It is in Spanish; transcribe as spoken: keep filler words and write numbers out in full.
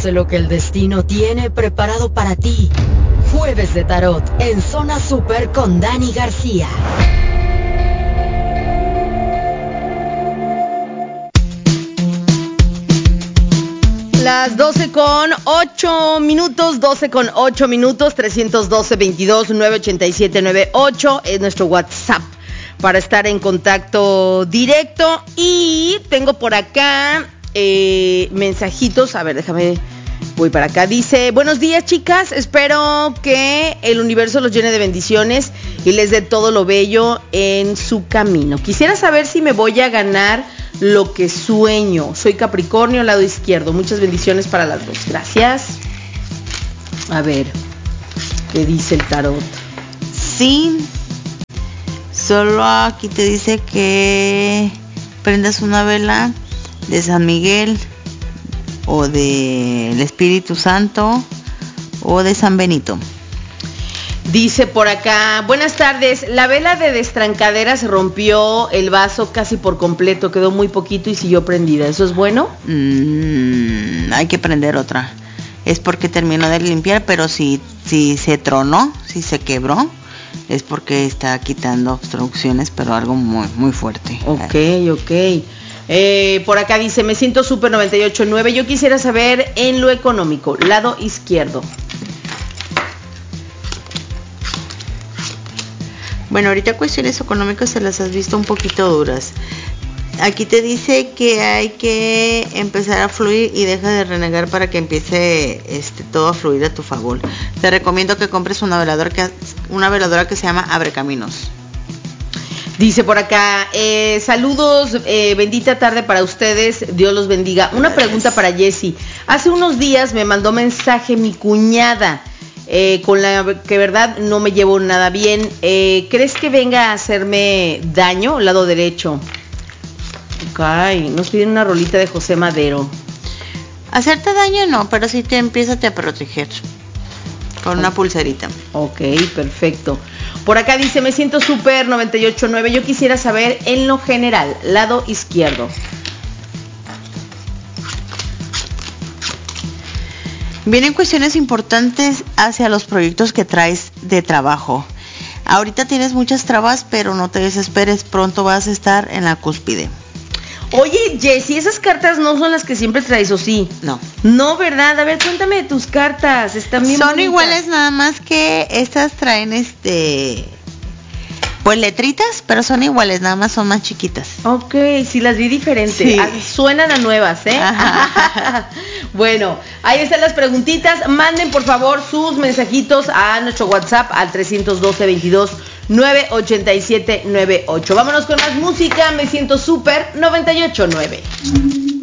Conoce lo que el destino tiene preparado para ti. Jueves de Tarot en Zona Super con Dani García. Las doce con ocho minutos, doce con ocho minutos, trescientos doce, veintidós, nueve ochenta y siete, noventa y ocho es nuestro WhatsApp para estar en contacto directo. Y tengo por acá eh, mensajitos, a ver, déjame, voy para acá. Dice, buenos días chicas, espero que el universo los llene de bendiciones y les dé todo lo bello en su camino. Quisiera saber si me voy a ganar lo que sueño. Soy Capricornio, lado izquierdo. Muchas bendiciones para las dos. Gracias. A ver, ¿qué dice el tarot? Sí. Solo aquí te dice que prendas una vela de San Miguel o del Espíritu Santo o de San Benito. Dice por acá, buenas tardes, la vela de destrancadera se rompió el vaso casi por completo, quedó muy poquito y siguió prendida, ¿eso es bueno? Mm, hay que prender otra, es porque terminó de limpiar, pero si, si se tronó, si se quebró, es porque está quitando obstrucciones, pero algo muy, muy fuerte. Ok, ok. Eh, por acá dice, me siento súper noventa y ocho nueve, yo quisiera saber en lo económico, lado izquierdo. Bueno, ahorita cuestiones económicas se las has visto un poquito duras. Aquí te dice que hay que empezar a fluir y deja de renegar para que empiece este, todo a fluir a tu favor. Te recomiendo que compres una veladora que, una veladora que se llama Abre Caminos. Dice por acá, eh, saludos, eh, bendita tarde para ustedes, Dios los bendiga. Una Gracias. Pregunta para Jessie. Hace unos días me mandó mensaje mi cuñada, Eh, con la que verdad no me llevo nada bien. Eh, ¿Crees que venga a hacerme daño? Lado derecho. Ok, nos piden una rolita de José Madero. Hacerte daño no, pero sí te empiezas a proteger con una pulserita. Ok, perfecto. Por acá dice, me siento súper noventa y ocho nueve. Yo quisiera saber en lo general, lado izquierdo. Vienen cuestiones importantes hacia los proyectos que traes de trabajo. Ahorita tienes muchas trabas, pero no te desesperes, pronto vas a estar en la cúspide. Oye, Jessie, esas cartas no son las que siempre traes, ¿o sí? No. No, ¿verdad? A ver, cuéntame de tus cartas, están bien Son bonitas. iguales, nada más que estas traen este... pues letritas, pero son iguales, nada más son más chiquitas. Ok, sí, las vi diferentes. Sí. Ah, suenan a nuevas, ¿eh? Bueno, ahí están las preguntitas. Manden, por favor, sus mensajitos a nuestro WhatsApp al trescientos doce, veintidós, nueve ochenta y siete, noventa y ocho. Vámonos con más música. Me siento súper noventa y ocho nueve.